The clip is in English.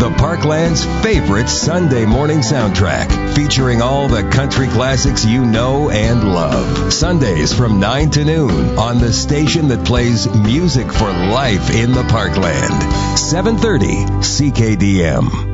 the Parkland's favorite Sunday morning soundtrack, featuring all the country classics you know and love. Sundays from 9 to noon on the station that plays music for life in the Parkland. 730 CKDM.